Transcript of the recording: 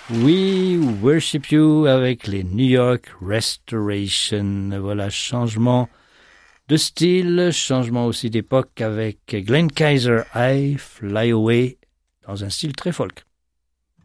We Worship You avec les New York Restoration. Voilà, changement de style, changement aussi d'époque avec Glenn Kaiser, I Fly Away, dans un style très folk.